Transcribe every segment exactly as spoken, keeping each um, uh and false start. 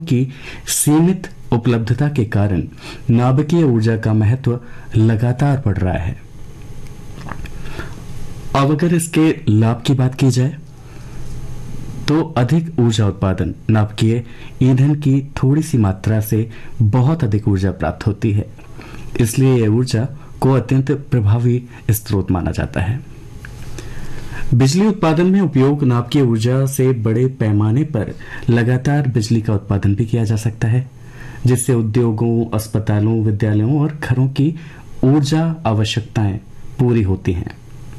की सीमित उपलब्धता के कारण नाभिकीय ऊर्जा का महत्व लगातार बढ़ रहा है। अब अगर इसके लाभ की बात की जाए तो अधिक ऊर्जा उत्पादन, नाभिकीय ईंधन की थोड़ी सी मात्रा से बहुत अधिक ऊर्जा प्राप्त होती है, इसलिए यह ऊर्जा को अत्यंत प्रभावी स्रोत माना जाता है। बिजली उत्पादन में उपयोग नाभिकीय ऊर्जा से बड़े पैमाने पर लगातार बिजली का उत्पादन भी किया जा सकता है, जिससे उद्योगों, अस्पतालों, विद्यालयों और घरों की ऊर्जा आवश्यकताएं पूरी होती हैं।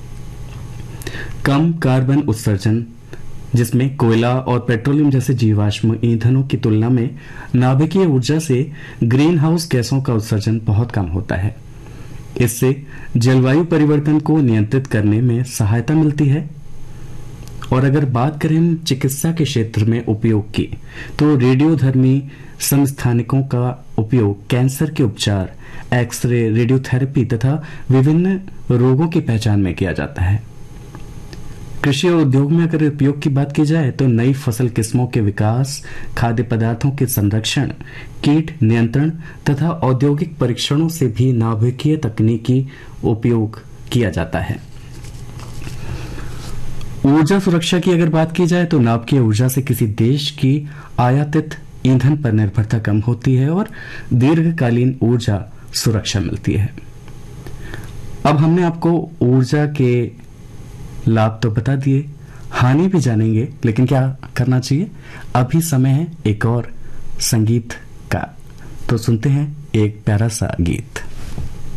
कम कार्बन उत्सर्जन, जिसमें कोयला और पेट्रोलियम जैसे जीवाश्म ईंधनों की तुलना में नाभिकीय ऊर्जा से ग्रीन हाउस गैसों का उत्सर्जन बहुत कम होता है। इससे जलवायु परिवर्तन को नियंत्रित करने में सहायता मिलती है। और अगर बात करें चिकित्सा के क्षेत्र में उपयोग की, तो रेडियोधर्मी समस्थानिकों का उपयोग कैंसर के उपचार, एक्सरे, रेडियोथेरेपी तथा विभिन्न रोगों की पहचान में किया जाता है। कृषि और उद्योग में अगर उपयोग की बात की जाए तो नई फसल किस्मों के विकास, खाद्य पदार्थों के संरक्षण, कीट नियंत्रण तथा औद्योगिक परीक्षणों से भी नाभिकीय तकनीकी उपयोग किया जाता है। ऊर्जा सुरक्षा की अगर बात की जाए तो नाभिकीय ऊर्जा से किसी देश की आयातित ईंधन पर निर्भरता कम होती है और दीर्घकालीन ऊर्जा सुरक्षा मिलती है। अब हमने आपको ऊर्जा के लाभ तो बता दिए, हानि भी जानेंगे, लेकिन क्या करना चाहिए? अभी समय है एक और संगीत का, तो सुनते हैं एक प्यारा सा गीत।